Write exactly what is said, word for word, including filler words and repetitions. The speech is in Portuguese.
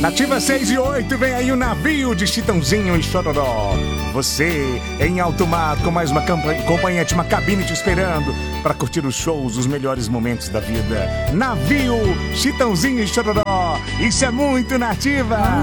Nativa seis e oito, vem aí o navio de Chitãozinho e Chororó. Você em alto mar com mais uma acompanhante, uma cabine te esperando para curtir os shows, os melhores momentos da vida. Navio, Chitãozinho e Chororó. Isso é muito Nativa.